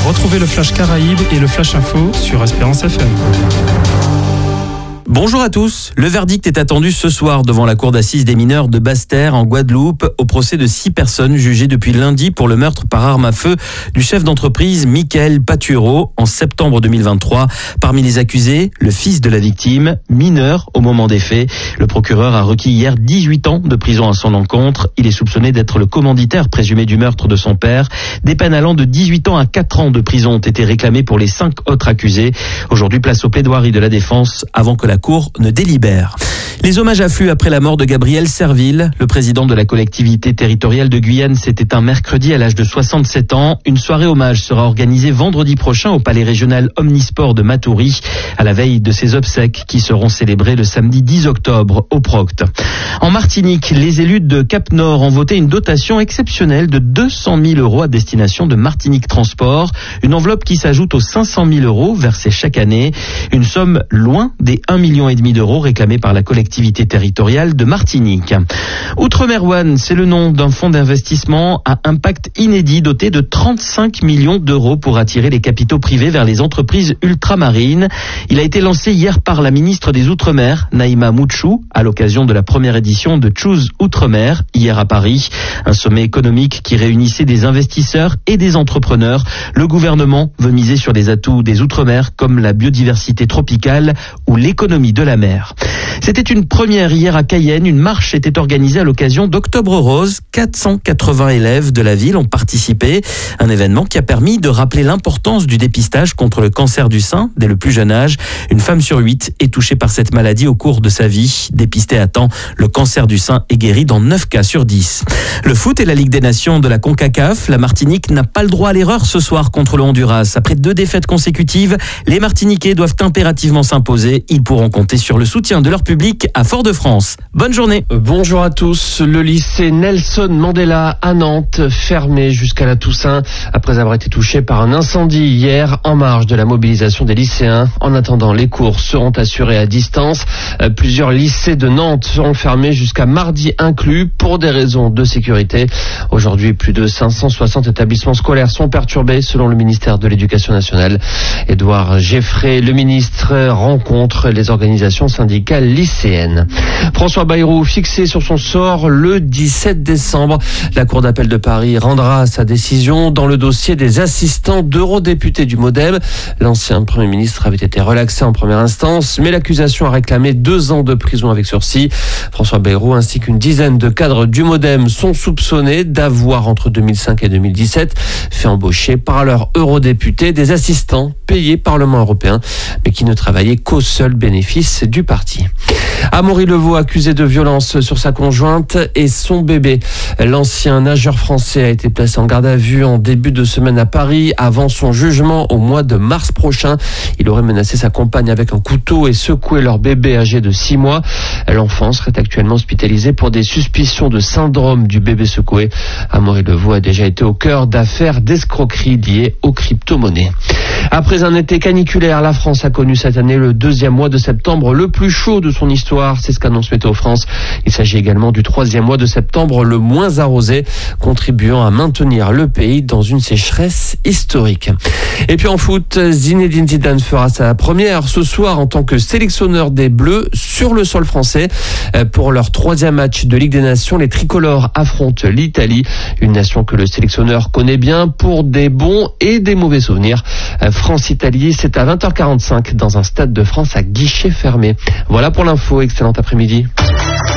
Retrouvez le Flash Caraïbes et le Flash Info sur Espérance FM. Bonjour à tous. Le verdict est attendu ce soir devant la cour d'assises des mineurs de Basse-Terre en Guadeloupe au procès de 6 personnes jugées depuis lundi pour le meurtre par arme à feu du chef d'entreprise Michael Patureau en septembre 2023. Parmi les accusés, le fils de la victime, mineur au moment des faits. Le procureur a requis hier 18 ans de prison à son encontre. Il est soupçonné d'être le commanditaire présumé du meurtre de son père. Des peines allant de 18 ans à 4 ans de prison ont été réclamées pour les 5 autres accusés. Aujourd'hui, place aux plaidoiries de la défense avant que la Cour ne délibère. Les hommages affluent après la mort de Gabriel Serville. Le président de la collectivité territoriale de Guyane s'est éteint mercredi à l'âge de 67 ans. Une soirée hommage sera organisée vendredi prochain au palais régional Omnisport de Matoury, à la veille de ses obsèques qui seront célébrées le samedi 10 octobre au Procte. En Martinique, les élus de Cap-Nord ont voté une dotation exceptionnelle de 200 000 € à destination de Martinique Transport. Une enveloppe qui s'ajoute aux 500 000 € versés chaque année. Une somme loin des 1,5 million d'euros réclamés par la collectivité territoriale de Martinique. Outre-mer One, c'est le nom d'un fonds d'investissement à impact inédit doté de 35 millions d'euros pour attirer les capitaux privés vers les entreprises ultramarines. Il a été lancé hier par la ministre des Outre-mer, Naïma Mouchou, à l'occasion de la première édition de Choose Outre-mer, hier à Paris. Un sommet économique qui réunissait des investisseurs et des entrepreneurs. Le gouvernement veut miser sur les atouts des Outre-mer comme la biodiversité tropicale ou l'économie de la mer. C'était une première hier à Cayenne. Une marche était organisée à l'occasion d'Octobre Rose. 480 élèves de la ville ont participé. Un événement qui a permis de rappeler l'importance du dépistage contre le cancer du sein dès le plus jeune âge. Une femme sur 8 est touchée par cette maladie au cours de sa vie. Dépistée à temps, le cancer du sein est guéri dans 9 cas sur 10. Le foot et la Ligue des Nations de la CONCACAF. La Martinique n'a pas le droit à l'erreur ce soir contre le Honduras. Après 2 défaites consécutives, les Martiniquais doivent impérativement s'imposer. Ils pourront compter sur le soutien de leur public à Fort-de-France. Bonne journée. Bonjour à tous. Le lycée Nelson Mandela à Nantes, fermé jusqu'à la Toussaint après avoir été touché par un incendie hier en marge de la mobilisation des lycéens. En attendant, les cours seront assurés à distance. Plusieurs lycées de Nantes seront fermés jusqu'à mardi inclus pour des raisons de sécurité. Aujourd'hui, plus de 560 établissements scolaires sont perturbés selon le ministère de l'Éducation nationale. Édouard Geffray, le ministre, rencontre les organisations syndicales lycéennes. François Bayrou, fixé sur son sort le 17 décembre. La Cour d'appel de Paris rendra sa décision dans le dossier des assistants d'eurodéputés du MoDem. L'ancien Premier ministre avait été relaxé en première instance, mais l'accusation a réclamé 2 ans de prison avec sursis. François Bayrou ainsi qu'une dizaine de cadres du MoDem sont soupçonnés d'avoir, entre 2005 et 2017, fait embaucher par leurs eurodéputés des assistants payés Parlement européen, mais qui ne travaillaient qu'au seul bénéfice du parti. Amaury Levaux, accusé de violence sur sa conjointe et son bébé. L'ancien nageur français a été placé en garde à vue en début de semaine à Paris avant son jugement au mois de mars prochain. Il aurait menacé sa compagne avec un couteau et secoué leur bébé âgé de 6 mois. L'enfant serait actuellement hospitalisé pour des suspicions de syndrome du bébé secoué. Amaury Levaux a déjà été au cœur d'affaires d'escroquerie liées aux crypto-monnaies. Après un été caniculaire, la France a connu cette année le 2e mois de septembre le plus chaud de son histoire. C'est ce qu'annonce Météo France. Il s'agit également du 3e mois de septembre le moins arrosé, contribuant à maintenir le pays dans une sécheresse historique. Et puis en foot, Zinedine Zidane fera sa première ce soir en tant que sélectionneur des Bleus sur le sol français. Pour leur 3e match de Ligue des Nations, les tricolores affrontent l'Italie, une nation que le sélectionneur connaît bien pour des bons et des mauvais souvenirs. France-Italie, c'est à 20h45 dans un stade de France à guichet fermé. Voilà pour l'info, excellent après-midi.